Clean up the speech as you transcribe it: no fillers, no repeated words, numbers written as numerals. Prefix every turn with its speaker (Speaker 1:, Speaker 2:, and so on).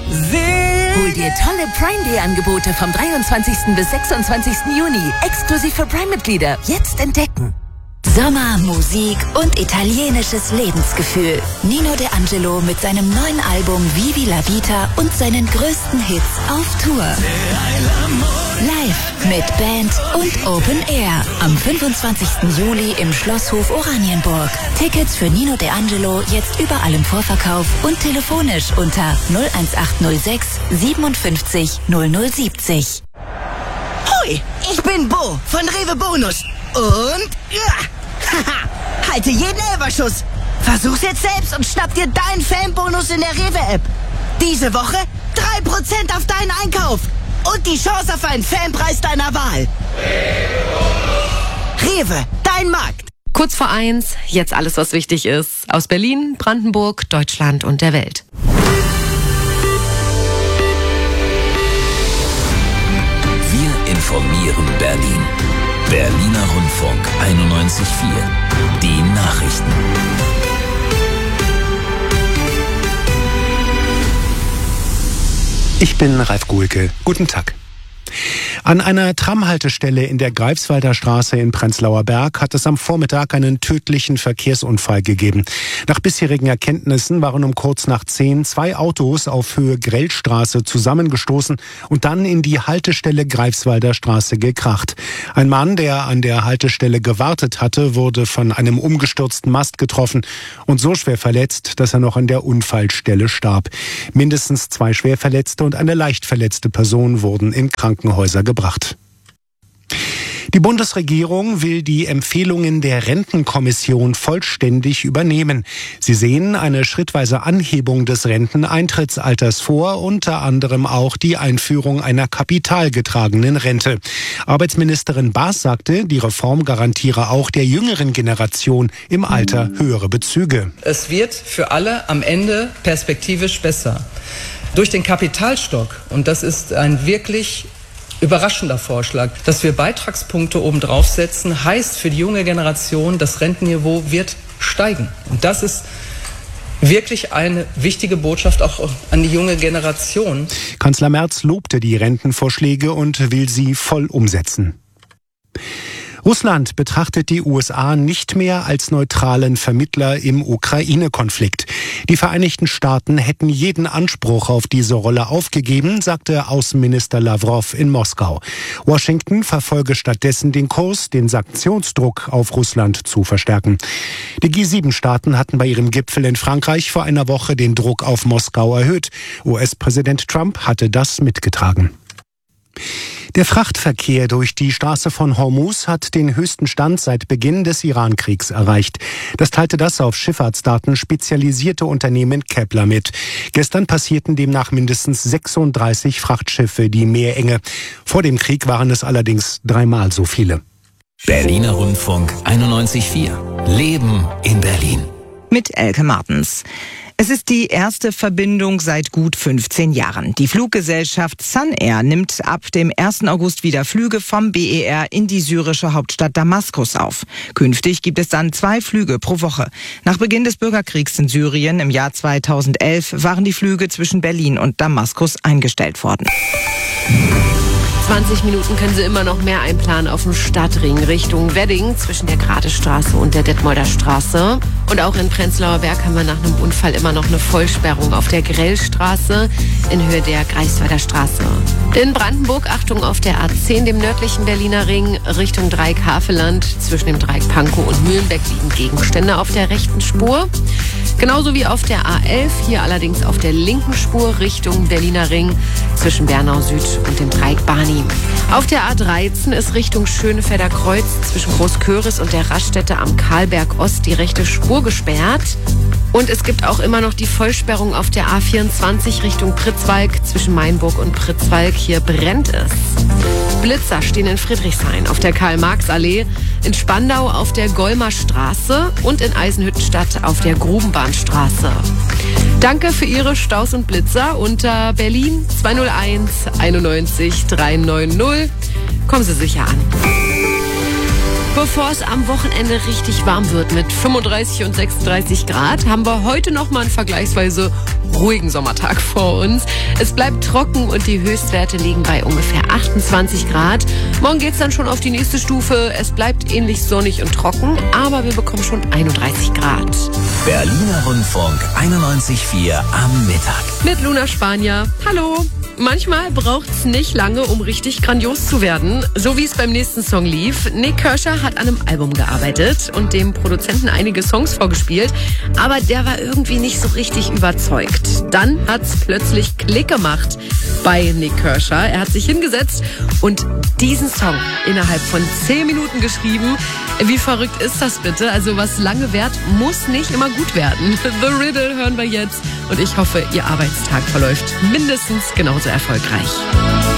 Speaker 1: Hol dir tolle Prime Day Angebote vom 23. bis 26. Juni. Exklusiv für Prime-Mitglieder. Jetzt entdecken.
Speaker 2: Sommer, Musik und italienisches Lebensgefühl. Nino De Angelo mit seinem neuen Album Vivi la Vita und seinen größten Hits auf Tour. Live mit Band und Open Air am 25. Juli im Schlosshof Oranienburg. Tickets für Nino De Angelo jetzt überall im Vorverkauf und telefonisch unter 01806 57 0070.
Speaker 3: Hoi, ich bin Bo von Rewe Bonus. Und halte jeden Elferschuss. Versuch's jetzt selbst und schnapp dir deinen Fanbonus in der Rewe-App. Diese Woche 3% auf deinen Einkauf. Und die Chance auf einen Fanpreis deiner Wahl. Rewe, dein Markt.
Speaker 4: Kurz vor 1, jetzt alles, was wichtig ist. Aus Berlin, Brandenburg, Deutschland und der Welt.
Speaker 5: Wir informieren Berlin. Berliner Rundfunk 91.4. Die Nachrichten.
Speaker 6: Ich bin Ralf Guhlke. Guten Tag. An einer Tramhaltestelle in der Greifswalder Straße in Prenzlauer Berg hat es am Vormittag einen tödlichen Verkehrsunfall gegeben. Nach bisherigen Erkenntnissen waren um kurz nach 10 2 Autos auf Höhe Grellstraße zusammengestoßen und dann in die Haltestelle Greifswalder Straße gekracht. Ein Mann, der an der Haltestelle gewartet hatte, wurde von einem umgestürzten Mast getroffen und so schwer verletzt, dass er noch an der Unfallstelle starb. Mindestens 2 Schwerverletzte und eine leicht verletzte Person wurden in Krankenhäuser gebracht. Die Bundesregierung will die Empfehlungen der Rentenkommission vollständig übernehmen. Sie sehen eine schrittweise Anhebung des Renteneintrittsalters vor, unter anderem auch die Einführung einer kapitalgetragenen Rente. Arbeitsministerin Baas sagte, die Reform garantiere auch der jüngeren Generation im Alter höhere Bezüge.
Speaker 7: Es wird für alle am Ende perspektivisch besser. Durch den Kapitalstock, und das ist ein wirklich überraschender Vorschlag, dass wir Beitragspunkte obendrauf setzen, heißt für die junge Generation, das Rentenniveau wird steigen. Und das ist wirklich eine wichtige Botschaft auch an die junge Generation.
Speaker 6: Kanzler Merz lobte die Rentenvorschläge und will sie voll umsetzen. Russland betrachtet die USA nicht mehr als neutralen Vermittler im Ukraine-Konflikt. Die Vereinigten Staaten hätten jeden Anspruch auf diese Rolle aufgegeben, sagte Außenminister Lawrow in Moskau. Washington verfolge stattdessen den Kurs, den Sanktionsdruck auf Russland zu verstärken. Die G7-Staaten hatten bei ihrem Gipfel in Frankreich vor einer Woche den Druck auf Moskau erhöht. US-Präsident Trump hatte das mitgetragen. Der Frachtverkehr durch die Straße von Hormuz hat den höchsten Stand seit Beginn des Iran-Kriegs erreicht. Das teilte das auf Schifffahrtsdaten spezialisierte Unternehmen Kepler mit. Gestern passierten demnach mindestens 36 Frachtschiffe die Meerenge. Vor dem Krieg waren es allerdings 3-mal so viele.
Speaker 5: Berliner Rundfunk 91.4. Leben in Berlin.
Speaker 8: Mit Elke Martens. Es ist die erste Verbindung seit gut 15 Jahren. Die Fluggesellschaft Sunair nimmt ab dem 1. August wieder Flüge vom BER in die syrische Hauptstadt Damaskus auf. Künftig gibt es dann 2 Flüge pro Woche. Nach Beginn des Bürgerkriegs in Syrien im Jahr 2011 waren die Flüge zwischen Berlin und Damaskus eingestellt worden.
Speaker 4: 20 Minuten können Sie immer noch mehr einplanen auf dem Stadtring Richtung Wedding zwischen der Gradestraße und der Detmolder Straße. Und auch in Prenzlauer Berg haben wir nach einem Unfall immer noch eine Vollsperrung auf der Grellstraße in Höhe der Greifswalder Straße. In Brandenburg Achtung auf der A10, dem nördlichen Berliner Ring, Richtung Dreieck Havelland. Zwischen dem Dreieck Pankow und Mühlenbeck liegen Gegenstände auf der rechten Spur. Genauso wie auf der A11, hier allerdings auf der linken Spur Richtung Berliner Ring zwischen Bernau Süd und dem Dreieck Barni. Auf der A13 ist Richtung Schönefelder Kreuz zwischen Großköris und der Raststätte am Karlberg Ost die rechte Spur gesperrt. Und es gibt auch immer noch die Vollsperrung auf der A24 Richtung Pritzwalk zwischen Mainburg und Pritzwalk. Hier brennt es. Blitzer stehen in Friedrichshain auf der Karl-Marx-Allee, in Spandau auf der Golmer Straße und in Eisenhüttenstadt auf der Grubenbahnstraße. Danke für Ihre Staus und Blitzer unter Berlin 201 91 390. Kommen Sie sicher an. Bevor es am Wochenende richtig warm wird mit 35 und 36 Grad, haben wir heute noch mal einen vergleichsweise ruhigen Sommertag vor uns. Es bleibt trocken und die Höchstwerte liegen bei ungefähr 28 Grad. Morgen geht's dann schon auf die nächste Stufe. Es bleibt ähnlich sonnig und trocken, aber wir bekommen schon 31 Grad.
Speaker 5: Berliner Rundfunk 91.4 am Mittag.
Speaker 4: Mit Luna Spanier. Hallo. Manchmal braucht's nicht lange, um richtig grandios zu werden. So wie es beim nächsten Song lief. Nik Kershaw hat an einem Album gearbeitet und dem Produzenten einige Songs vorgespielt. Aber der war irgendwie nicht so richtig überzeugt. Dann hat's plötzlich Klick gemacht bei Nik Kershaw. Er hat sich hingesetzt und diesen Song innerhalb von 10 Minuten geschrieben. Wie verrückt ist das bitte? Also was lange währt, muss nicht immer gut werden. The Riddle hören wir jetzt und ich hoffe, Ihr Arbeitstag verläuft mindestens genauso erfolgreich.